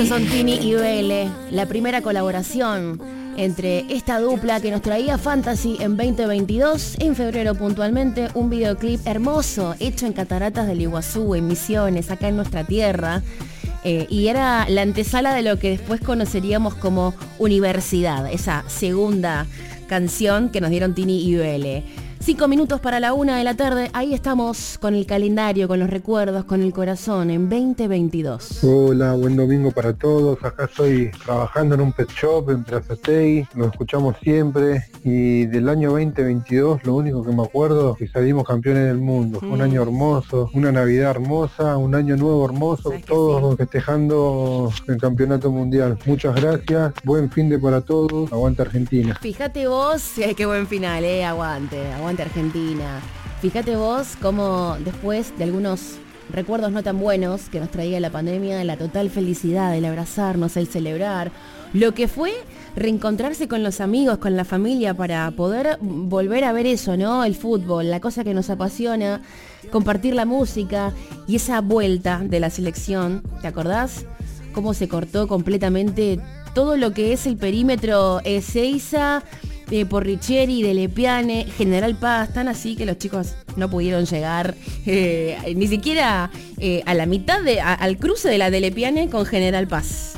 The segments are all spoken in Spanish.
Son Tini y Vele, la primera colaboración entre esta dupla que nos traía Fantasy en 2022, en febrero puntualmente, un videoclip hermoso hecho en Cataratas del Iguazú, en Misiones, acá en nuestra tierra, y era la antesala de lo que después conoceríamos como Universidad, esa segunda canción que nos dieron Tini y Vele. 5 minutos para la 1 de la tarde, ahí estamos con el calendario, con los recuerdos, con el corazón en 2022. Hola, buen domingo para todos. Acá estoy trabajando en un pet shop en Plaza Tei, lo escuchamos siempre y del año 2022 lo único que me acuerdo es que salimos campeones del mundo. Fue un año hermoso, una Navidad hermosa, un año nuevo hermoso, todos festejando el campeonato mundial. Muchas gracias, buen fin de para todos, aguante Argentina. Fíjate vos, qué buen final, aguante Argentina. Fíjate vos cómo después de algunos recuerdos no tan buenos que nos traía la pandemia, la total felicidad, el abrazarnos, el celebrar, lo que fue reencontrarse con los amigos, con la familia para poder volver a ver eso, ¿no? El fútbol, la cosa que nos apasiona, compartir la música y esa vuelta de la selección, ¿te acordás? Cómo se cortó completamente todo lo que es el perímetro Ezeiza, Porricheri, de Lepiane, General Paz, tan así que los chicos no pudieron llegar ni siquiera a la mitad, al cruce de la de Lepiane con General Paz.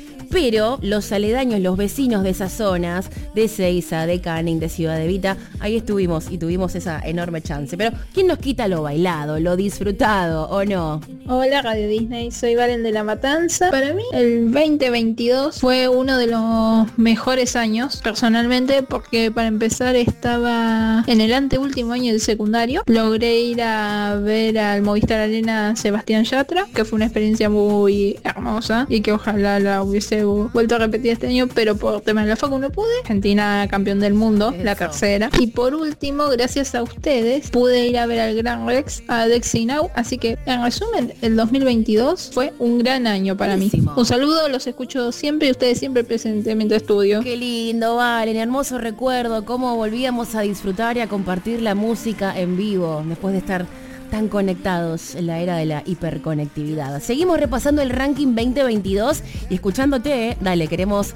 Pero los aledaños, los vecinos de esas zonas, de Ezeiza, de Canning, de Ciudad Evita, ahí estuvimos y tuvimos esa enorme chance. Pero ¿quién nos quita lo bailado, lo disfrutado, o no? Hola Radio Disney, soy Valen de La Matanza. Para mí el 2022 fue uno de los mejores años, personalmente, porque para empezar estaba en el anteúltimo año del secundario. Logré ir a ver al Movistar Arena Sebastián Yatra, que fue una experiencia muy hermosa y que ojalá la hubiese vuelto a repetir este año, pero por tema de la facu no pude. Argentina campeón del mundo, la tercera. Y por último, gracias a ustedes, pude ir a ver al Gran Rex, a Dexy Now. Así que, en resumen, el 2022 fue un gran año para mí. Un saludo, los escucho siempre y ustedes siempre presentes en mi estudio. Qué lindo, Valen, hermoso recuerdo, cómo volvíamos a disfrutar y a compartir la música en vivo, después de estar tan conectados en la era de la hiperconectividad. Seguimos repasando el ranking 2022 y escuchándote, dale, queremos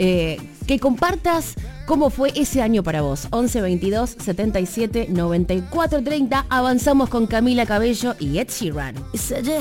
que compartas cómo fue ese año para vos. 11 22 77 94 30. Avanzamos con Camila Cabello y Ed Sheeran.